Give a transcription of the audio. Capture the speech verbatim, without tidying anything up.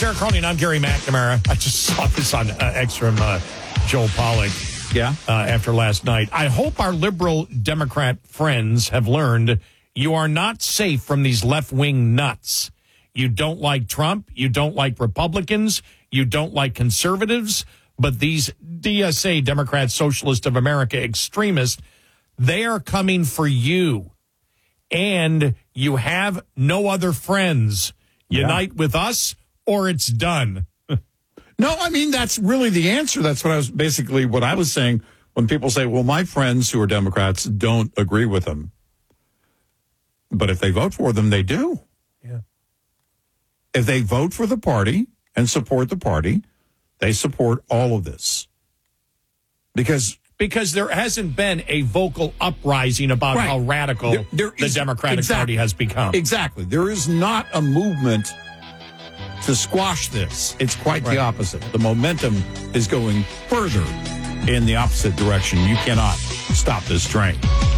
Sarah Cronin. I'm Gary McNamara. I just saw this on uh, X from uh, Joel Pollak. Yeah. Uh, after last night. I hope our liberal Democrat friends have learned you are not safe from these left-wing nuts. You don't like Trump. You don't like Republicans. You don't like conservatives. But these D S A, Democrat Socialist of America extremists, they are coming for you. And you have no other friends. Unite yeah. with us or it's done. No, I mean, that's really the answer. That's what I was basically what I was saying when people say, well, my friends who are Democrats don't agree with them. But if they vote for them, they do. Yeah. If they vote for the party and support the party, they support all of this. Because because there hasn't been a vocal uprising about right. how radical there, there the is, Democratic exactly, Party has become. Exactly. There is not a movement to squash this. It's quite right. the opposite. The momentum is going further in the opposite direction. You cannot stop this train.